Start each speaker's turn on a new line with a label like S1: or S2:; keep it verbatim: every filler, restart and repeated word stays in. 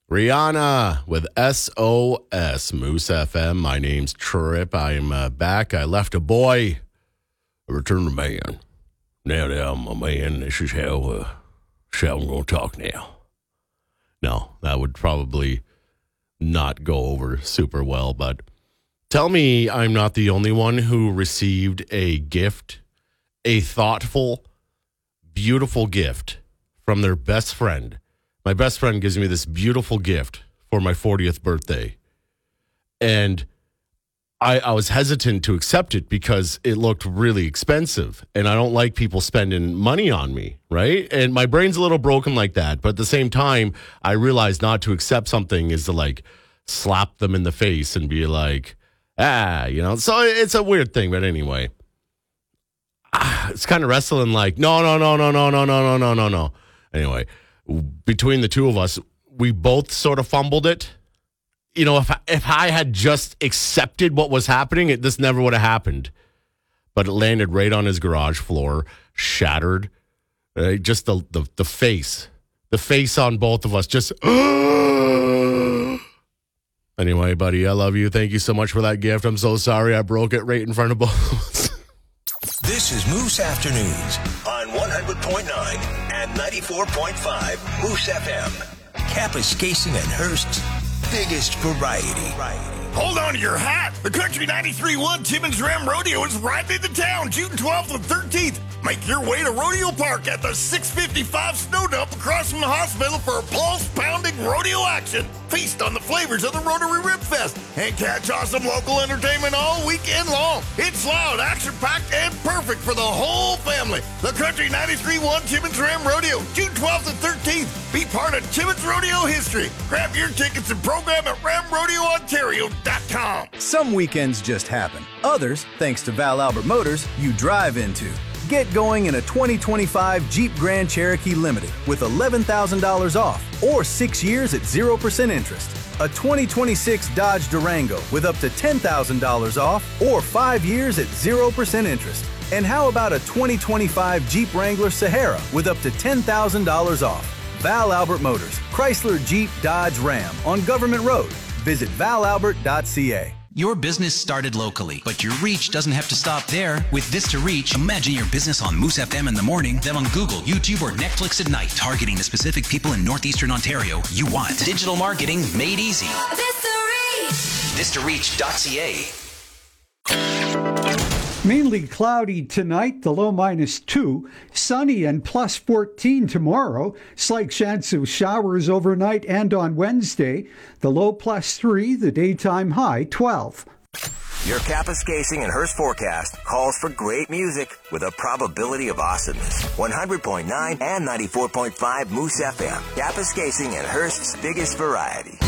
S1: Rihanna with S O S, Moose F M. My name's Trip. I'm uh, back. I left a boy, I returned a man. Now that I'm a man, this is how, uh, this is how I'm going to talk now. No, that would probably not go over super well, but tell me I'm not the only one who received a gift, a thoughtful, beautiful gift from their best friend. My best friend gives me this beautiful gift for my fortieth birthday. And I, I was hesitant to accept it because it looked really expensive. And I don't like people spending money on me, right? And my brain's a little broken like that. But at the same time, I realized not to accept something is to like slap them in the face and be like, ah, you know. So it's a weird thing. But anyway, ah, it's kind of wrestling like, no, no, no, no, no, no, no, no, no, no, no. Anyway. Between the two of us, we both sort of fumbled it. You know, if I, if I had just accepted what was happening, it, this never would have happened. But it landed right on his garage floor, shattered. Uh, just the, the the face, the face on both of us. Just anyway, buddy, I love you. Thank you so much for that gift. I'm so sorry I broke it right in front of both of us.
S2: This is Moose Afternoons on one hundred point nine and ninety-four point five Moose F M. Kapuskasing and Hearst's biggest variety.
S3: Hold on to your hat. The Country ninety-three point one Timmins Ram Rodeo is right into town June twelfth and thirteenth. Make your way to Rodeo Park at the six fifty-five Snow Dump across from the hospital for pulse-pounding rodeo action. Feast on the flavors of the Rotary Rib Fest and catch awesome local entertainment all weekend long. It's loud, action-packed, and perfect for the whole family. The Country ninety-three point one Timmins Ram Rodeo, June twelfth and thirteenth. Be part of Timmins Rodeo history. Grab your tickets and program at ram rodeo ontario dot com.
S4: Some weekends just happen. Others, thanks to Val Albert Motors, you drive into. Get going in a twenty twenty-five Jeep Grand Cherokee Limited with eleven thousand dollars off or six years at zero percent interest. A twenty twenty-six Dodge Durango with up to ten thousand dollars off or five years at zero percent interest. And how about a twenty twenty-five Jeep Wrangler Sahara with up to ten thousand dollars off? Val Albert Motors, Chrysler, Jeep, Dodge, Ram on Government Road. Visit val albert dot c a.
S5: Your business started locally, but your reach doesn't have to stop there. With Vista Reach, imagine your business on Moose F M in the morning, then on Google, YouTube, or Netflix at night, targeting the specific people in Northeastern Ontario you want. Digital marketing made easy. Vista Reach. vista reach dot c a.
S6: Mainly cloudy tonight, the low minus two. Sunny and plus fourteen tomorrow. Slight chance of showers overnight and on Wednesday. The low plus three, the daytime high twelve.
S2: Your Kapuskasing and Hearst forecast calls for great music with a probability of awesomeness. one hundred point nine and ninety-four point five Moose F M. Kapuskasing and Hearst's biggest variety.